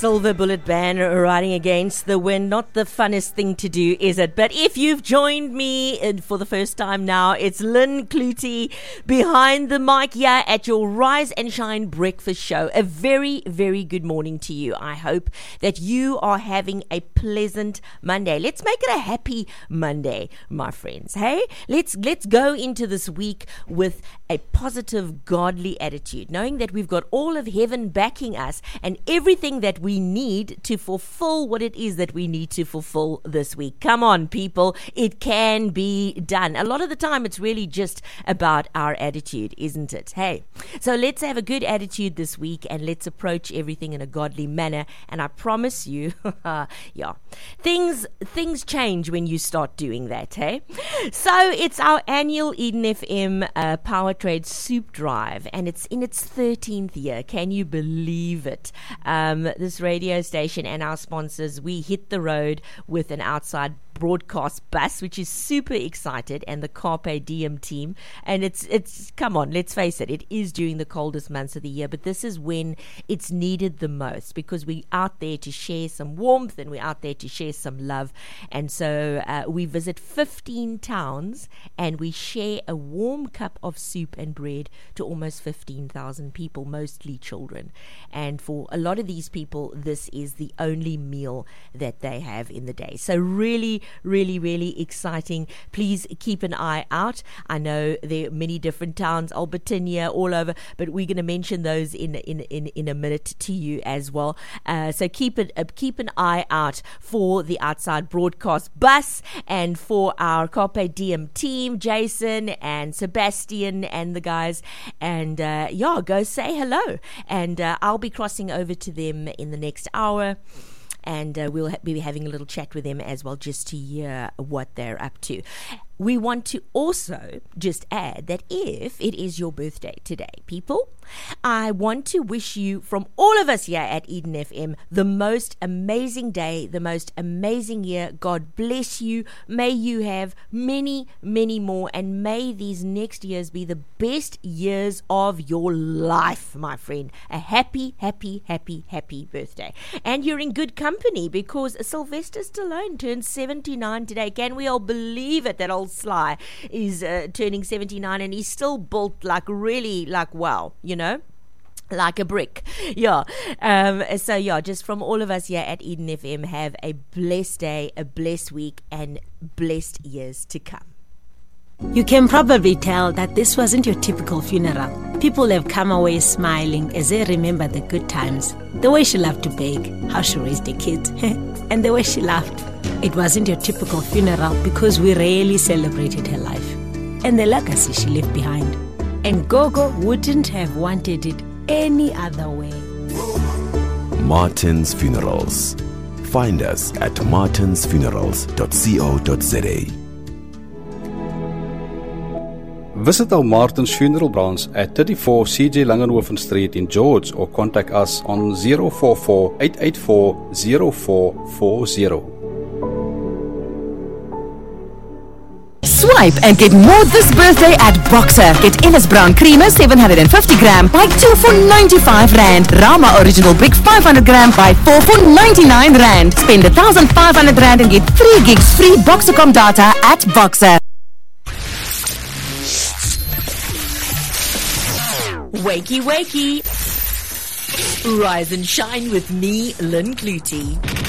silver bullet band riding against the wind. Not the funnest thing to do, is it? But if you've joined me for the first time now, it's Lynn Clutie behind the mic here at your Rise and Shine breakfast show. A very, very good morning to you. I hope that you are having a pleasant Monday. Let's make it a happy Monday, my friends. Hey, let's go into this week with a positive, godly attitude, knowing that we've got all of heaven backing us and everything that we need to fulfill what it is that we need to fulfill this week. Come on, people. It can be done. A lot of the time, it's really just about our attitude, isn't it? Hey, so let's have a good attitude this week and let's approach everything in a godly manner. And I promise you, things change when you start doing that, hey? So it's our annual Eden FM Power Trade Soup Drive, and it's in its 13th year. Can you believe it? This radio station and our sponsors, we hit the road with an outside broadcast bus, which is super excited, and the Carpe Diem team. And it's come on, let's face it, it is during the coldest months of the year, but this is when it's needed the most, because we're out there to share some warmth and we're out there to share some love. And so we visit 15 towns and we share a warm cup of soup and bread to almost 15,000 people, mostly children. And for a lot of these people, this is the only meal that they have in the day. So really, really exciting. Please keep an eye out. I know there are many different towns, Albertinia, all over, but we're going to mention those in a minute to you as well. So keep an eye out for the outside broadcast bus and for our Carpe Diem team, Jason and Sebastian and the guys. And go say hello. And I'll be crossing over to them in the next hour. And we'll be having a little chat with them as well, just to hear what they're up to. We want to also just add that if it is your birthday today, people, I want to wish you, from all of us here at Eden FM, the most amazing day, the most amazing year. God bless you. May you have many, many more, and may these next years be the best years of your life, my friend. A happy, happy, happy, happy birthday. And you're in good company, because Sylvester Stallone turns 79 today. Can we all believe it, that old Sly is turning 79, and he's still built really wow, like a brick. Just from all of us here at Eden FM, have a blessed day, a blessed week, and blessed years to come. You can probably tell that this wasn't your typical funeral. People have come away smiling as they remember the good times. The way she loved to bake, how she raised the kids, and the way she laughed. It wasn't your typical funeral because we rarely celebrated her life and the legacy she left behind. And Gogo wouldn't have wanted it any other way. Martin's Funerals. Find us at martinsfunerals.co.za. Visit our Martin's Funeral branch at 34 CJ Langenhoven Street in George, or contact us on 044 884 0440. Swipe and get more this birthday at Boxer. Get Ellis Brown Creamer 750 gram by 2 for 95 Rand. Rama Original Big 500 gram by 4 for 99 Rand. Spend 1,500 Rand and get 3 gigs free Boxercom data at Boxer. Wakey, wakey. Rise and shine with me, Lynn Clutie.